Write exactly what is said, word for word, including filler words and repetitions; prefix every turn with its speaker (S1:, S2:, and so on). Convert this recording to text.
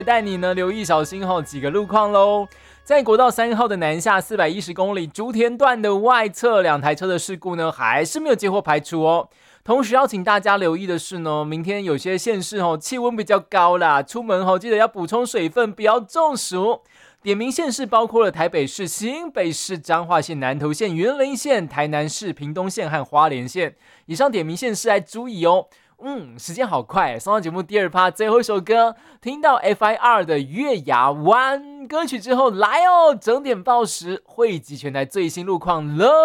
S1: 带你呢留意小心后几个路况喽。在国道三号的南下四百一十公里竹田段的外侧，两台车的事故呢还是没有接获排除哦。同时要请大家留意的是呢，明天有些县市哦气温比较高啦，出门后记得要补充水分，不要中暑。点名县市包括了台北市、新北市、彰化县、南投县、云林县、台南市、屏东县和花莲县。以上点名县市来注意哦。嗯，时间好快，送到节目第二趴最后一首歌，听到 F I R 的月牙湾歌曲之后，来哦，整点报时汇集全台最新路况了。